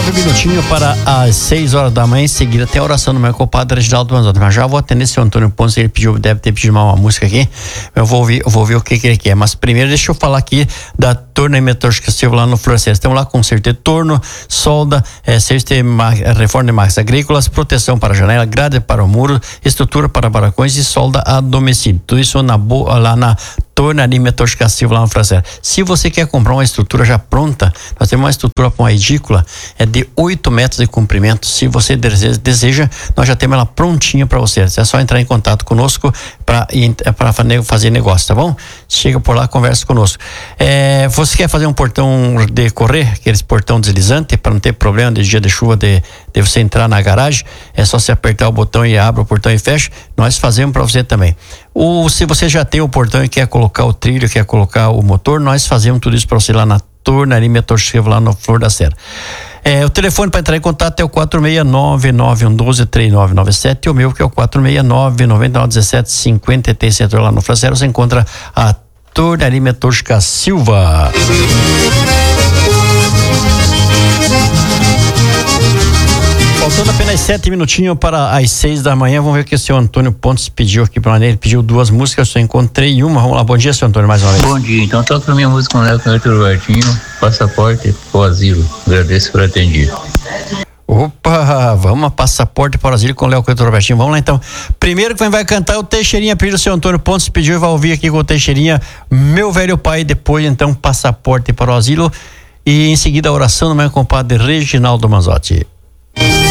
9 minutinhos para as 6 horas da manhã. Em seguida tem a oração do meu compadre Reginaldo Manzotti. Mas já vou atender esse Antônio Pontes. Ele deve ter pedido uma música aqui. Eu vou ver o que ele quer. Mas primeiro deixa eu falar aqui da Torno e Metalúrgica Silva lá no Florescer. Estamos lá com serviço de torno, solda, serviço de reforma de máquinas agrícolas, proteção para a janela, grade para o muro, estrutura para barracões e solda a domicílio. Tudo isso lá na Tornaria Metalúrgica Silva lá no Florescer. Se você quer comprar uma estrutura já pronta, nós temos uma estrutura para uma edícula, é de 8 metros de comprimento. Se você deseja, nós já temos ela prontinha para você. É só entrar em contato conosco para fazer negócio, tá bom? Chega por lá, conversa conosco. Você quer fazer um portão de correr, aqueles portão deslizante, para não ter problema de dia de chuva de você entrar na garagem? É só você apertar o botão e abre o portão e fecha. Nós fazemos para você também. Ou se você já tem o portão e quer colocar o trilho, quer colocar o motor, nós fazemos tudo isso para você lá na Tornaria Metalúrgica lá no Flor da Serra. O telefone para entrar em contato é o 469-9112-3997 e o meu que é o 469-9917-53 lá no Flor da Serra. Você encontra a Tornaria Metalúrgica Silva. Faltando apenas 7 minutinhos para as 6 da manhã, vamos ver o que o senhor Antônio Pontes pediu aqui para ele. Ele pediu 2 músicas, eu só encontrei uma. Vamos lá, bom dia, senhor Antônio, mais uma vez. Bom dia, então toca pra minha música com o Léo Cantor Robertinho, Passaporte pro Asilo. Agradeço por atendido. Opa, vamos a Passaporte para o Asilo com o Léo Cantor Robertinho. Vamos lá então. Primeiro que vai cantar é o Teixeirinha, pediu o senhor Antônio Pontes, pediu e vai ouvir aqui com o Teixeirinha, Meu Velho Pai. Depois então Passaporte para o Asilo e em seguida a oração do meu compadre Reginaldo Manzotti.